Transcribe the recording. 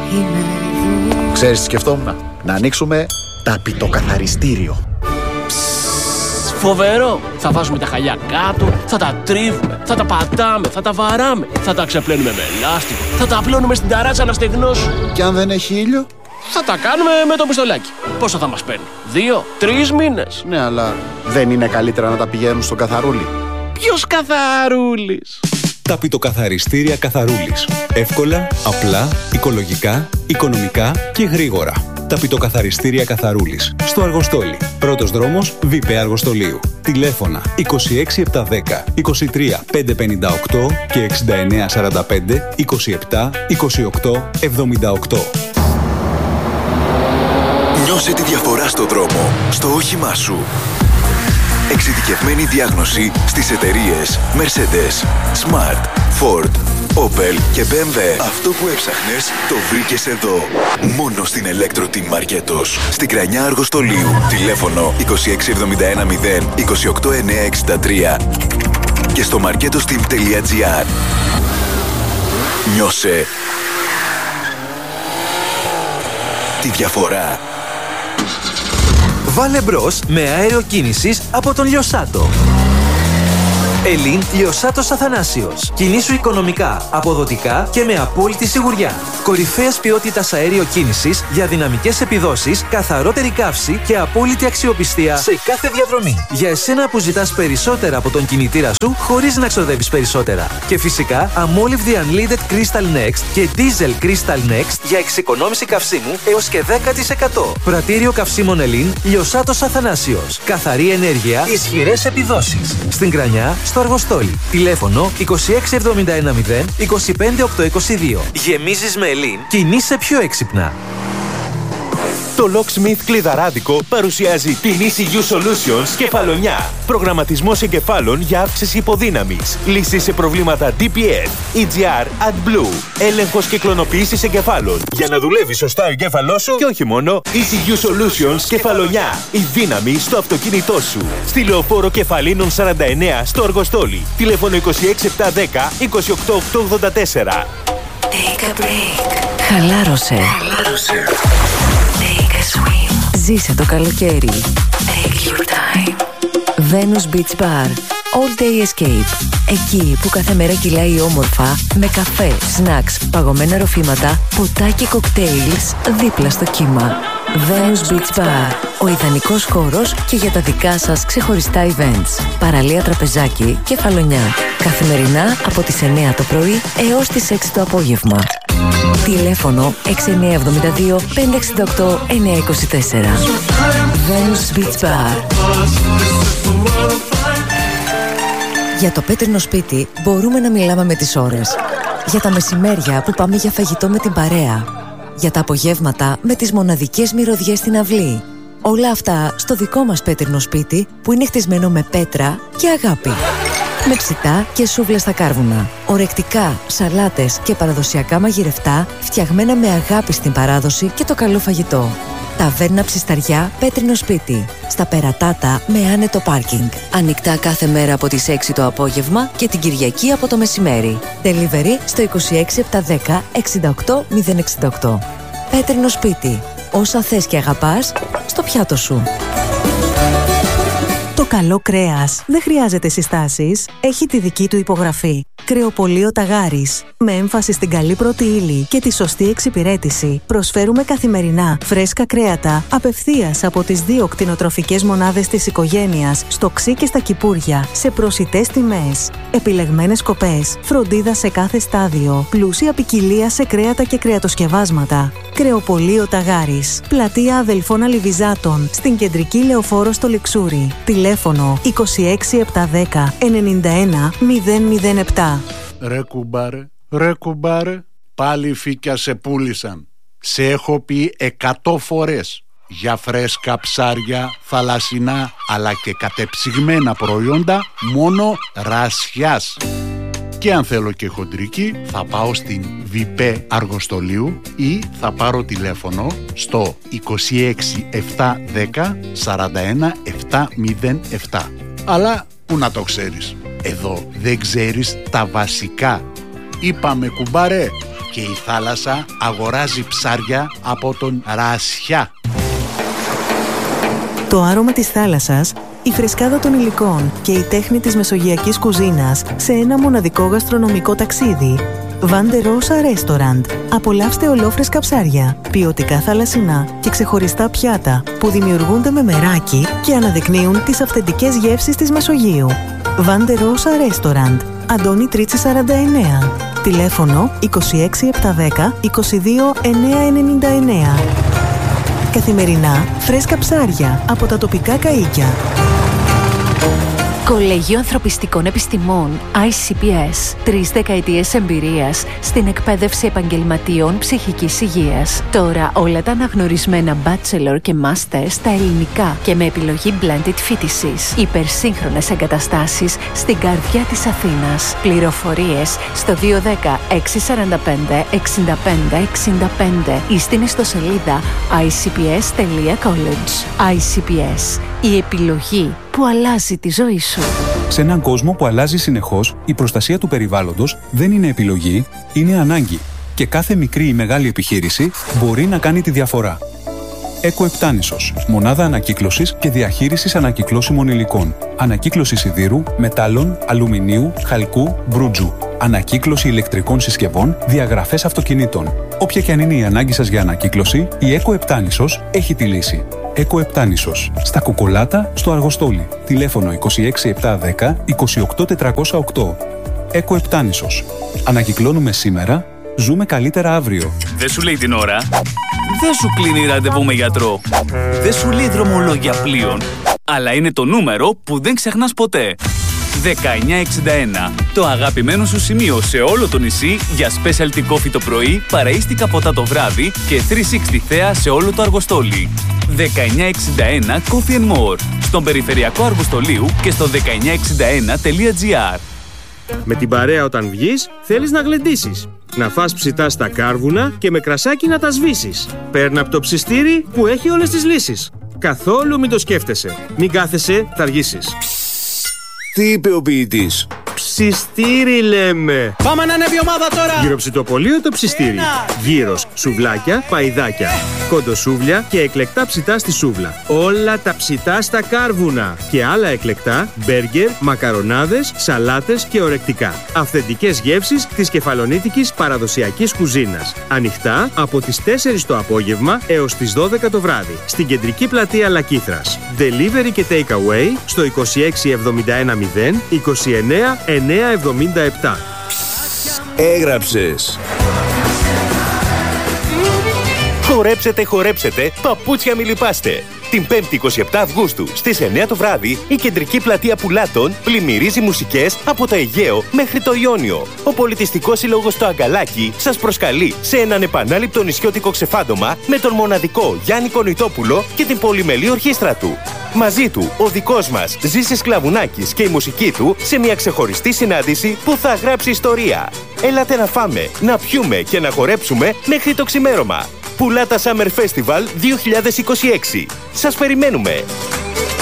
Ξέρεις τι σκεφτόμουν? Να ανοίξουμε ταπητοκαθαριστήριο. Φοβερό! Θα βάζουμε τα χαλιά κάτω, θα τα τρίβουμε, θα τα πατάμε, θα τα βαράμε, θα τα ξεπλένουμε με λάστιχο, θα τα απλώνουμε στην ταράτσα να στεγνώσουν. Και αν δεν έχει ήλιο? Θα τα κάνουμε με το πιστολάκι. Πόσο θα μας παίρνει? 2-3 μήνες. Ναι, αλλά δεν είναι καλύτερα να τα πηγαίνουν στον καθαρούλι? Ποιος καθαρούλης? Ταπητοκαθαριστήρια Καθαρούλης. Εύκολα, απλά, οικολογικά, οικονομικά και γρήγορα. Ταπητοκαθαριστήρια Καθαρούλης. Στο Αργοστόλι. Πρώτος δρόμος ΒΠ Αργοστολίου. Τηλέφωνα 26710 23 558 και 6945 27 28 78. Νιώσε τη διαφορά στο δρόμο, στο όχημά σου. Εξειδικευμένη διάγνωση στις εταιρείες Mercedes, Smart, Ford, Opel και BMW. Αυτό που έψαχνες το βρήκες εδώ. Μόνο στην Electro Team Marketos. Στην Κρανιά Αργοστολίου. Τηλέφωνο 2671 0 28 963 και στο marketosteam.gr. Νιώσε τη διαφορά. Βάλε μπρος με αέριο κίνησης από τον Λιοσάτο. Ελλήν Λιοσάτος Αθανάσιος. Κινήσου οικονομικά, αποδοτικά και με απόλυτη σιγουριά. Κορυφαίας ποιότητας αέριο κίνησης για δυναμικές επιδόσεις, καθαρότερη καύση και απόλυτη αξιοπιστία σε κάθε διαδρομή. Για εσένα που ζητάς περισσότερα από τον κινητήρα σου χωρίς να ξοδεύεις περισσότερα. Και φυσικά αμόλυβδη Unleaded Crystal Next και Diesel Crystal Next για εξοικονόμηση καυσίμου έως και 10%. Πρατήριο καυσίμων Ελλήν Λιοσάτος Αθανάσιος. Καθαρή ενέργεια, ισχυρές επιδόσεις. Στην Κρανιά, στο Αργοστόλι. Τηλέφωνο 2671 0 25 822. Γεμίζεις με Ελλήν, κινείσαι πιο έξυπνα. Το Locksmith Κλειδαράδικο παρουσιάζει την ECU Solutions Κεφαλονιά. Προγραμματισμός εγκεφάλων για αύξηση υποδύναμης. Λύσεις σε προβλήματα DPN, EGR, AdBlue. Έλεγχος και κλωνοποίησης εγκεφάλων. Για να δουλεύει σωστά ο εγκέφαλός σου και όχι μόνο. ECU Solutions Κεφαλονιά. Η δύναμη στο αυτοκίνητό σου. Στη Λεωφόρο Κεφαλίνων 49 στο Αργοστόλι. Τηλέφωνο 26710 28884. Take a break. Χαλάρωσε. Take a swim. Ζήσε το καλοκαίρι. Take your time. Venus Beach Bar. All Day Escape. Εκεί που κάθε μέρα κυλάει όμορφα με καφέ, σνακς, παγωμένα ροφήματα, ποτά και κοκτέιλς δίπλα στο κύμα. Venus Beach Bar. Ο ιδανικός χώρος και για τα δικά σας ξεχωριστά events. Παραλία Τραπεζάκι, Κεφαλονιά. Καθημερινά από τις 9 το πρωί έως τις 6 το απόγευμα. Τηλέφωνο 6972 568 924. Venus Beach Bar. Για το πέτρινο σπίτι μπορούμε να μιλάμε με τις ώρες. Για τα μεσημέρια που πάμε για φαγητό με την παρέα. Για τα απογεύματα με τις μοναδικές μυρωδιές στην αυλή. Όλα αυτά στο δικό μας πέτρινο σπίτι που είναι χτισμένο με πέτρα και αγάπη. Με ψητά και σούβλες στα κάρβουνα. Ορεκτικά, σαλάτες και παραδοσιακά μαγειρευτά φτιαγμένα με αγάπη στην παράδοση και το καλό φαγητό. Ταβέρνα Ψισταριά, πέτρινο σπίτι. Στα Περατάτα με άνετο πάρκινγκ. Ανοιχτά κάθε μέρα από τις 6 το απόγευμα και την Κυριακή από το μεσημέρι. Delivery στο 26710 68 068. Πέτρινο σπίτι. Όσα θες και αγαπάς, στο πιάτο σου. Το καλό κρέας δεν χρειάζεται συστάσεις, έχει τη δική του υπογραφή. Κρεοπωλείο Ταγάρης. Με έμφαση στην καλή πρώτη ύλη και τη σωστή εξυπηρέτηση, προσφέρουμε καθημερινά φρέσκα κρέατα απευθείας από τις 2 κτηνοτροφικές μονάδες της οικογένειας, στο Ξύ και στα Κυπούρια, σε προσιτές τιμές. Επιλεγμένες κοπές, φροντίδα σε κάθε στάδιο, πλούσια ποικιλία σε κρέατα και κρεατοσκευάσματα. Κρεοπωλείο Ταγάρης. Πλατεία Αδελφών Αλιβιζάτων, στην κεντρική Λεωφόρο στο Λιξούρι. Τηλέφωνο 26710 91 007. Ρε κουμπάρε, πάλι φύκια σε πούλησαν. Σε έχω πει 100 φορές για φρέσκα ψάρια, θαλασσινά αλλά και κατεψυγμένα προϊόντα μόνο Ρασιάς. Και αν θέλω και χοντρική θα πάω στην ΒΠ Αργοστολίου ή θα πάρω τηλέφωνο στο 26710 41 707. Αλλά που να το ξέρεις, εδώ δεν ξέρεις τα βασικά. Είπαμε κουμπάρε, και η θάλασσα αγοράζει ψάρια από τον Ρασιά. Το άρωμα της θάλασσας, η φρεσκάδα των υλικών και η τέχνη της μεσογειακής κουζίνας σε ένα μοναδικό γαστρονομικό ταξίδι. Vande Rosa Restaurant. Απολαύστε ολόφρεσκα ψάρια, ποιοτικά θαλασσινά και ξεχωριστά πιάτα που δημιουργούνται με μεράκι και αναδεικνύουν τις αυθεντικές γεύσεις της Μεσογείου. Vande Rosa Restaurant. Αντώνη Τρίτσι 49. Τηλέφωνο 26710 22999. Καθημερινά φρέσκα ψάρια από τα τοπικά καΐκια. Κολέγιο Ανθρωπιστικών Επιστημών ICPS. 3 δεκαετίες εμπειρίας στην εκπαίδευση επαγγελματιών ψυχικής υγείας. Τώρα όλα τα αναγνωρισμένα bachelor και master στα ελληνικά και με επιλογή blended φοιτησης. Υπερσύγχρονες εγκαταστάσεις στην καρδιά της Αθήνας. Πληροφορίες στο 210 645 65 65 ή στην ιστοσελίδα icps.college. ICPS. Η επιλογή που αλλάζει τη ζωή σου. Σε έναν κόσμο που αλλάζει συνεχώς, η προστασία του περιβάλλοντος δεν είναι επιλογή, είναι ανάγκη. Και κάθε μικρή ή μεγάλη επιχείρηση μπορεί να κάνει τη διαφορά. Eco-Eptanissos. Μονάδα ανακύκλωσης και διαχείρισης ανακυκλώσιμων υλικών. Ανακύκλωση σιδήρου, μετάλλων, αλουμινίου, χαλκού, μπρούτζου. Ανακύκλωση ηλεκτρικών συσκευών, διαγραφές αυτοκινήτων. Όποια και αν είναι η ανάγκη σας για ανακύκλωση, η Eco-Eptanissos έχει τη λύση. Eco-Eptanissos. Στα Κουκολάτα, στο Αργοστόλι. Τηλέφωνο 26710 28408. Eco-Eptanissos. Ανακυκλώνουμε σήμερα, ζούμε καλύτερα αύριο. Δεν σου λέει την ώρα. Δεν σου κλείνει ραντεβού με γιατρό. Δεν σου λέει δρομολόγια πλοίων. Αλλά είναι το νούμερο που δεν ξεχνάς ποτέ. 1961. Το αγαπημένο σου σημείο σε όλο το νησί για specialty coffee το πρωί, παραΐστικα ποτά το βράδυ και 360 θέα σε όλο το Αργοστόλι. 1961 Coffee and More. Στον περιφερειακό Αργοστολίου και στο 1961.gr. Με την παρέα όταν βγεις, θέλεις να γλεντήσεις. Να φας ψητά στα κάρβουνα και με κρασάκι να τα σβήσεις. Παίρνα από το ψιστήρι που έχει όλες τις λύσεις. Καθόλου μην το σκέφτεσαι. Μην κάθεσαι, θα αργήσεις. Τι είπε ο ποιητής? Ψιστήρι λέμε. Πάμε να ανέβει η ομάδα τώρα. Γυροψητοπολείο το ψιστήρι. Γύρος, σουβλάκια, παϊδάκια. Κοντοσούβλια και εκλεκτά ψητά στη σούβλα. Όλα τα ψητά στα κάρβουνα. Και άλλα εκλεκτά, μπέργκερ, μακαρονάδες, σαλάτες και ορεκτικά. Αυθεντικές γεύσεις της κεφαλονίτικης παραδοσιακής κουζίνας. Ανοιχτά από τις 4 το απόγευμα έως τις 12 το βράδυ. Στην κεντρική πλατεία Λακήθρας. Delivery και take away στο 26710 29 977. Έγραψες. Χορέψετε, χορέψετε, παπούτσια μη λυπάστε. Την 5η 27 Αυγούστου στις 9 το βράδυ η κεντρική πλατεία Πουλάτων πλημμυρίζει μουσικές από το Αιγαίο μέχρι το Ιόνιο. Ο πολιτιστικός σύλλογος Το Αγκαλάκι σας προσκαλεί σε έναν επανάληπτο νησιώτικο ξεφάντωμα με τον μοναδικό Γιάννη Κονιτόπουλο και την πολυμελή ορχήστρα του. Μαζί του ο δικός μας Ζήσης Κλαβουνάκης και η μουσική του σε μια ξεχωριστή συνάντηση που θα γράψει ιστορία. Έλατε να φάμε, να πιούμε και να χορέψουμε μέχρι το ξημέρωμα. Πουλάτα Summer Festival 2026. Σας περιμένουμε!